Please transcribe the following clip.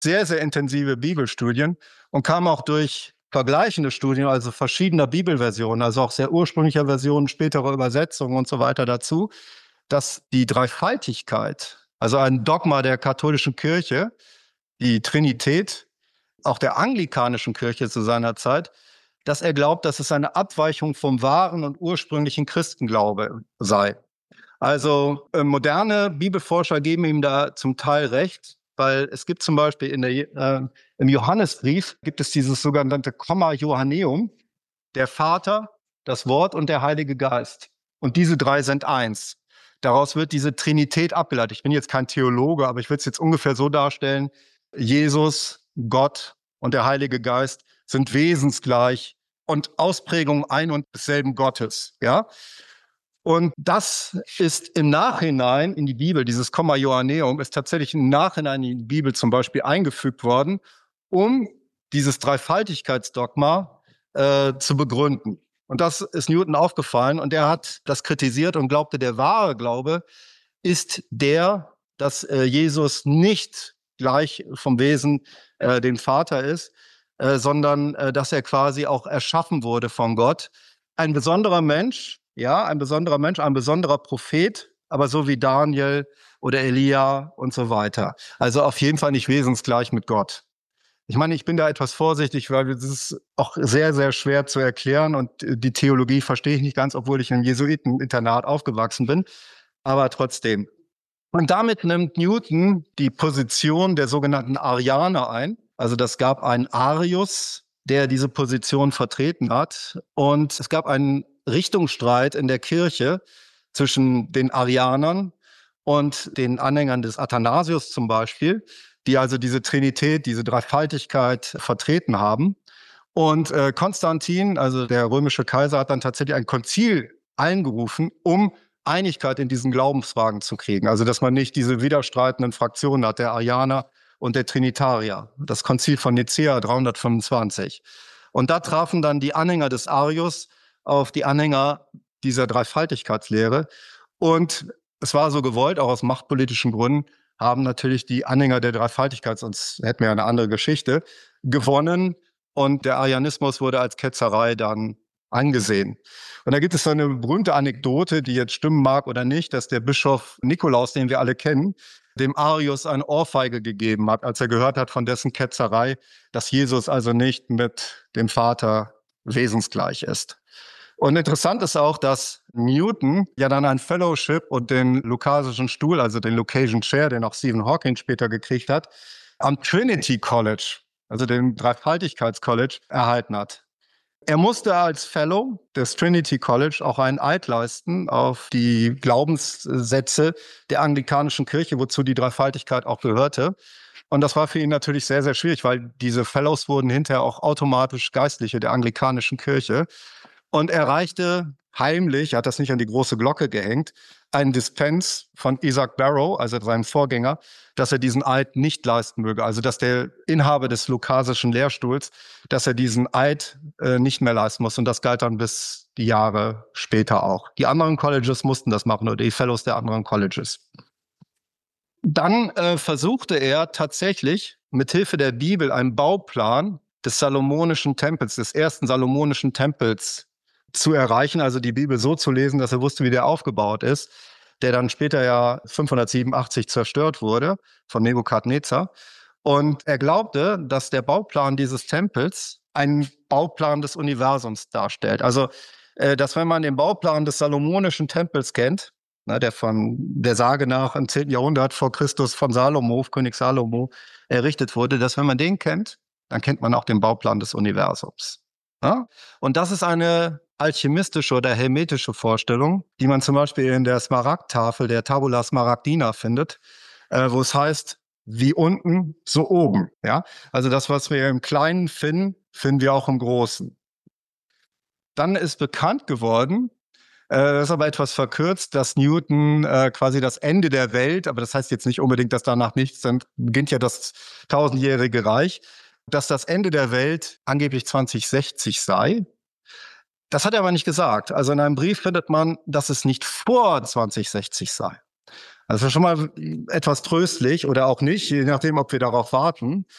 sehr, sehr intensive Bibelstudien und kam auch durch vergleichende Studien, also verschiedener Bibelversionen, also auch sehr ursprünglicher Versionen, spätere Übersetzungen und so weiter dazu, dass die Dreifaltigkeit, also ein Dogma der katholischen Kirche, die Trinität, auch der anglikanischen Kirche zu seiner Zeit, dass er glaubt, dass es eine Abweichung vom wahren und ursprünglichen Christenglaube sei. Also moderne Bibelforscher geben ihm da zum Teil recht, weil es gibt zum Beispiel im Johannesbrief gibt es dieses sogenannte Komma Johanneum, der Vater, das Wort und der Heilige Geist. Und diese drei sind eins. Daraus wird diese Trinität abgeleitet. Ich bin jetzt kein Theologe, aber ich würde es jetzt ungefähr so darstellen: Jesus, Gott und der Heilige Geist sind wesensgleich und Ausprägungen ein und desselben Gottes, ja? Und das ist im Nachhinein in die Bibel, dieses Komma Johanneum ist tatsächlich im Nachhinein in die Bibel zum Beispiel eingefügt worden, um dieses Dreifaltigkeitsdogma zu begründen. Und das ist Newton aufgefallen und er hat das kritisiert und glaubte, der wahre Glaube ist der, dass Jesus nicht gleich vom Wesen dem Vater ist, sondern dass er quasi auch erschaffen wurde von Gott. Ein besonderer Mensch, ja, ein besonderer Prophet, aber so wie Daniel oder Elia und so weiter. Also auf jeden Fall nicht wesensgleich mit Gott. Ich meine, ich bin da etwas vorsichtig, weil es ist auch sehr, sehr schwer zu erklären und die Theologie verstehe ich nicht ganz, obwohl ich im Jesuiteninternat aufgewachsen bin, aber trotzdem. Und damit nimmt Newton die Position der sogenannten Arianer ein. Also das gab einen Arius, der diese Position vertreten hat. Und es gab einen Richtungsstreit in der Kirche zwischen den Arianern und den Anhängern des Athanasius zum Beispiel, die also diese Trinität, diese Dreifaltigkeit vertreten haben. Und Konstantin, also der römische Kaiser, hat dann tatsächlich ein Konzil eingerufen, um Einigkeit in diesen Glaubensfragen zu kriegen. Also dass man nicht diese widerstreitenden Fraktionen hat, der Arianer und der Trinitarier. Das Konzil von Nicäa 325. Und da trafen dann die Anhänger des Arius auf die Anhänger dieser Dreifaltigkeitslehre. Und es war so gewollt, auch aus machtpolitischen Gründen, haben natürlich die Anhänger der Dreifaltigkeit, sonst hätten wir ja eine andere Geschichte, gewonnen. Und der Arianismus wurde als Ketzerei dann angesehen. Und da gibt es so eine berühmte Anekdote, die jetzt stimmen mag oder nicht, dass der Bischof Nikolaus, den wir alle kennen, dem Arius eine Ohrfeige gegeben hat, als er gehört hat von dessen Ketzerei, dass Jesus also nicht mit dem Vater wesensgleich ist. Und interessant ist auch, dass Newton ja dann ein Fellowship und den Lucasischen Stuhl, also den Lucasian Chair, den auch Stephen Hawking später gekriegt hat, am Trinity College, also dem Dreifaltigkeitscollege, erhalten hat. Er musste als Fellow des Trinity College auch einen Eid leisten auf die Glaubenssätze der anglikanischen Kirche, wozu die Dreifaltigkeit auch gehörte. Und das war für ihn natürlich sehr, sehr schwierig, weil diese Fellows wurden hinterher auch automatisch Geistliche der anglikanischen Kirche. Und er reichte heimlich, er hat das nicht an die große Glocke gehängt, einen Dispens von Isaac Barrow, also seinem Vorgänger, dass er diesen Eid nicht leisten möge. Also dass der Inhaber des Lucasischen Lehrstuhls, dass er diesen Eid nicht mehr leisten muss. Und das galt dann bis die Jahre später auch. Die anderen Colleges mussten das machen, oder die Fellows der anderen Colleges. Dann versuchte er tatsächlich mithilfe der Bibel einen Bauplan des Salomonischen Tempels, des ersten Salomonischen Tempels zu erreichen, also die Bibel so zu lesen, dass er wusste, wie der aufgebaut ist, der dann später ja 587 zerstört wurde von Nebukadnezar. Und er glaubte, dass der Bauplan dieses Tempels einen Bauplan des Universums darstellt. Also, dass wenn man den Bauplan des Salomonischen Tempels kennt, der von der Sage nach im 10. Jahrhundert vor Christus von Salomo, König Salomo, errichtet wurde, dass wenn man den kennt, dann kennt man auch den Bauplan des Universums. Ja? Und das ist eine alchemistische oder hermetische Vorstellung, die man zum Beispiel in der Smaragdtafel, der Tabula Smaragdina findet, wo es heißt, wie unten, so oben. Ja? Also das, was wir im Kleinen finden, finden wir auch im Großen. Dann ist bekannt geworden, das ist aber etwas verkürzt, dass Newton quasi das Ende der Welt, aber das heißt jetzt nicht unbedingt, dass danach nichts, dann beginnt ja das tausendjährige Reich, dass das Ende der Welt angeblich 2060 sei. Das hat er aber nicht gesagt. Also in einem Brief findet man, dass es nicht vor 2060 sei. Also schon mal etwas tröstlich oder auch nicht, je nachdem, ob wir darauf warten.